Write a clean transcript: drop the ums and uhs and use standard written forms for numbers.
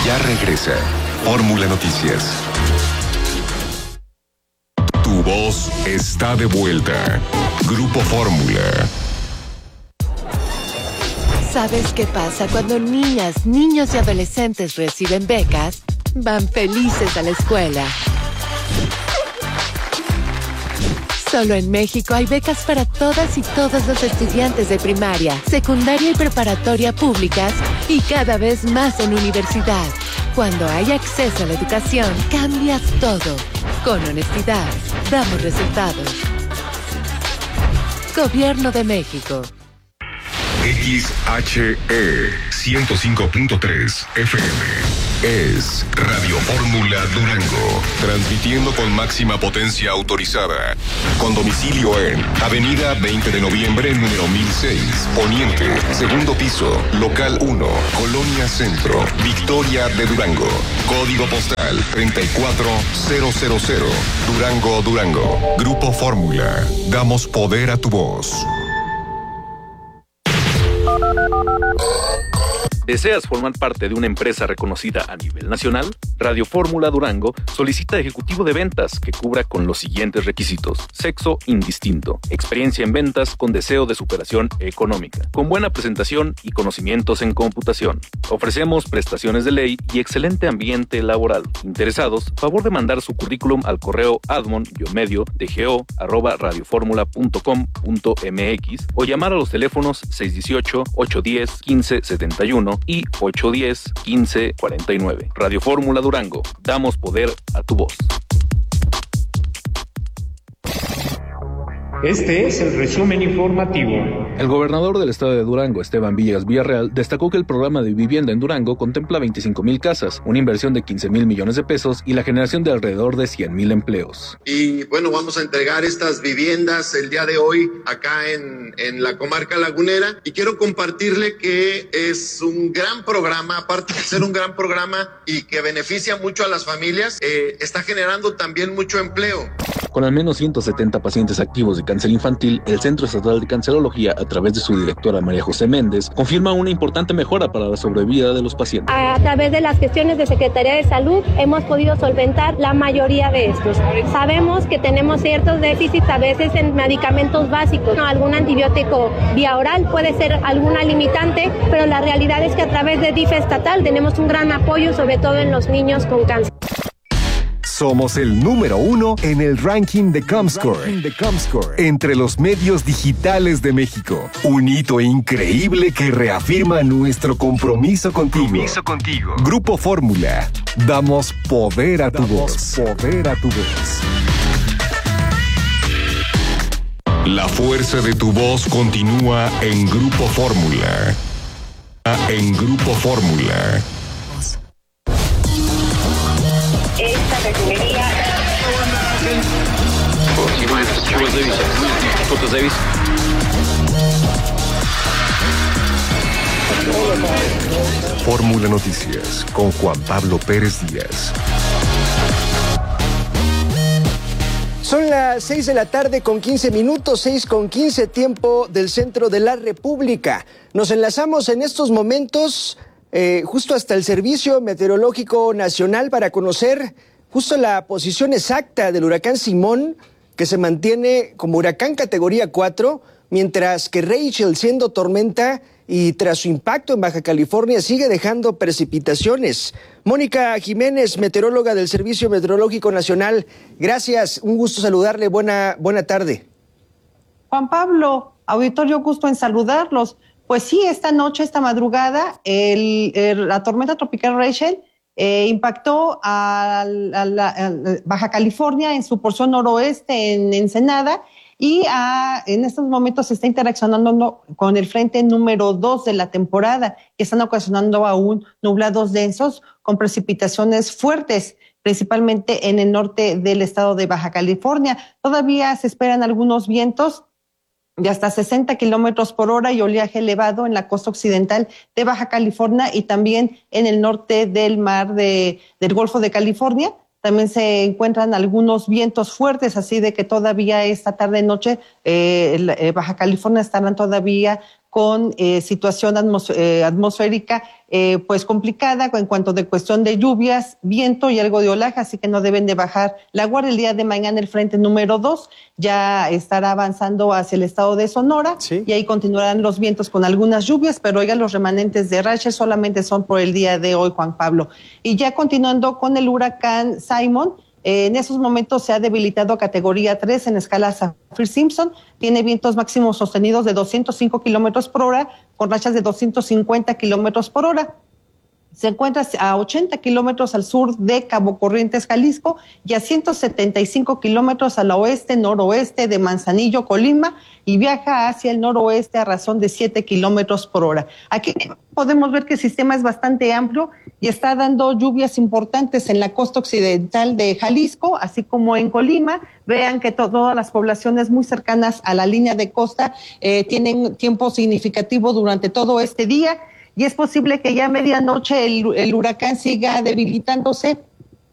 Ya regresa Fórmula Noticias. Tu voz está de vuelta. Grupo Fórmula. ¿Sabes qué pasa cuando niñas, niños y adolescentes reciben becas? Van felices a la escuela. Solo en México hay becas para todas y todos los estudiantes de primaria, secundaria y preparatoria públicas y cada vez más en universidad. Cuando hay acceso a la educación, cambias todo. Con honestidad, damos resultados. Gobierno de México. XHE 105.3 FM es Radio Fórmula Durango, transmitiendo con máxima potencia autorizada, con domicilio en Avenida 20 de Noviembre, número 1006, Poniente, segundo piso, local 1, Colonia Centro, Victoria de Durango, código postal 34000, Durango, Durango. Grupo Fórmula, damos poder a tu voz. ¿Deseas formar parte de una empresa reconocida a nivel nacional? Radio Fórmula Durango solicita ejecutivo de ventas que cubra con los siguientes requisitos: sexo indistinto, experiencia en ventas con deseo de superación económica, con buena presentación y conocimientos en computación. Ofrecemos prestaciones de ley y excelente ambiente laboral. Interesados, favor de mandar su currículum al correo admon-dgo@radioformula.com.mx o llamar a los teléfonos 618-810-1571 y 810-1549. Radio Fórmula Durango, damos poder a tu voz. Este es el resumen informativo. El gobernador del estado de Durango, Esteban Villegas Villarreal, destacó que el programa de vivienda en Durango contempla 25,000 casas, una inversión de 15,000 millones de pesos y la generación de alrededor de 100,000 empleos. Y bueno, vamos a entregar estas viviendas el día de hoy acá en la comarca lagunera, y quiero compartirle que es un gran programa, aparte de ser un gran programa y que beneficia mucho a las familias, está generando también mucho empleo. Con al menos 170 pacientes activos de cáncer infantil, el Centro Estatal de Cancerología, a través de su directora María José Méndez, confirma una importante mejora para la sobrevida de los pacientes. A través de las gestiones de Secretaría de Salud hemos podido solventar la mayoría de estos. Sabemos que tenemos ciertos déficits a veces en medicamentos básicos, ¿no? Algún antibiótico vía oral puede ser alguna limitante, pero la realidad es que a través de DIF estatal tenemos un gran apoyo, sobre todo en los niños con cáncer. Somos el número 1 en el ranking de Comscore, entre los medios digitales de México. Un hito increíble que reafirma nuestro compromiso contigo. Grupo Fórmula, damos poder a tu voz. La fuerza de tu voz continúa en Grupo Fórmula. En Grupo Fórmula. Esta refinería. Fórmula Noticias con Juan Pablo Pérez Díaz. Son las 6 de la tarde con 15 minutos, 6:15 tiempo del centro de la República. Nos enlazamos en estos momentos justo hasta el Servicio Meteorológico Nacional para conocer justo la posición exacta del huracán Simón, que se mantiene como huracán categoría 4, mientras que Rachel, siendo tormenta y tras su impacto en Baja California, sigue dejando precipitaciones. Mónica Jiménez, meteoróloga del Servicio Meteorológico Nacional, gracias, un gusto saludarle, buena tarde. Juan Pablo, auditorio, gusto en saludarlos. Pues sí, esta madrugada, la tormenta tropical Rachel impactó a Baja California en su porción noroeste, en Ensenada, y en estos momentos se está interaccionando con el frente número 2 de la temporada, que están ocasionando aún nublados densos con precipitaciones fuertes, principalmente en el norte del estado de Baja California. Todavía se esperan algunos vientos de hasta 60 kilómetros por hora y oleaje elevado en la costa occidental de Baja California y también en el norte del mar del Golfo de California. También se encuentran algunos vientos fuertes, así de que todavía esta tarde-noche Baja California estarán todavía con situación atmosférica pues complicada en cuanto de cuestión de lluvias, viento y algo de olaje, así que no deben de bajar la guardia. El día de mañana el frente número 2 ya estará avanzando hacia el estado de Sonora, ¿sí? Y ahí continuarán los vientos con algunas lluvias, pero oigan, los remanentes de Rachel solamente son por el día de hoy, Juan Pablo. Y ya continuando con el huracán Simon, en esos momentos se ha debilitado a categoría 3 en escala Saffir-Simpson. Tiene vientos máximos sostenidos de 205 kilómetros por hora, con rachas de 250 kilómetros por hora. Se encuentra a 80 kilómetros al sur de Cabo Corrientes, Jalisco, y a 175 kilómetros al oeste-noroeste de Manzanillo, Colima, y viaja hacia el noroeste a razón de 7 kilómetros por hora. Aquí podemos ver que el sistema es bastante amplio y está dando lluvias importantes en la costa occidental de Jalisco, así como en Colima. Vean que todas las poblaciones muy cercanas a la línea de costa tienen tiempo significativo durante todo este día, y es posible que ya a medianoche el huracán siga debilitándose